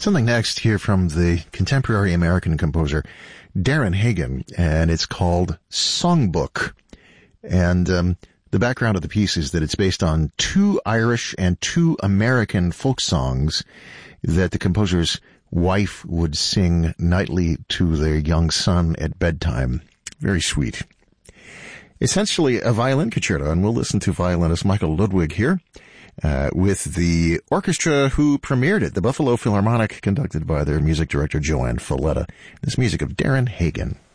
Something next here from the contemporary American composer Darren Hagen, and it's called Songbook. And the background of the piece is that it's based on 2 Irish and 2 American folk songs that the composer's wife would sing nightly to their young son at bedtime. Very sweet. Essentially a violin concerto, and we'll listen to violinist Michael Ludwig here with the orchestra who premiered it, the Buffalo Philharmonic, conducted by their music director Joanne Falletta. This music of Darren Hagen.